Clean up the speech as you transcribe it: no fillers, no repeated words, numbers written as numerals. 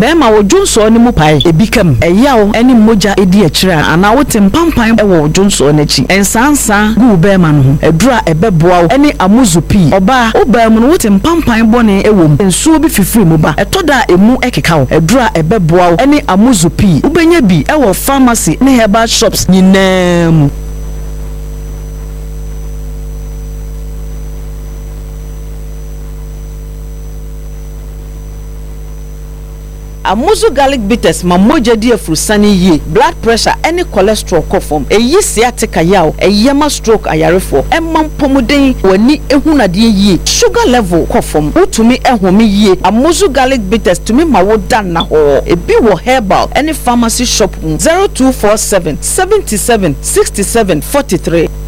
bema wo jonso ne mu pai ebi kam eyawo ene moja edi akira ana wote mpampan ewo jonso n'achi ensansa gu bema no ho edura ebeboa wo ene amuzupi oba obam no wote mpampan bone ewom ensuo bi fifiri mu ba etoda emu ekeka wo edura ebeboa wo ene amuzupi ubenya bi ewo pharmacy ne herbal shops nyinam. Amuzu garlic bitters ma moja di afurusani ye blood pressure any cholesterol kofom eyi sciatica yaw eyema stroke ayarefo emam pomuden wani ehunade ye sugar level kofom utumi ehome ye Amuzu garlic bitters tumi ma wodan na ho ebi wo herbal any pharmacy shop 0247 77 67 43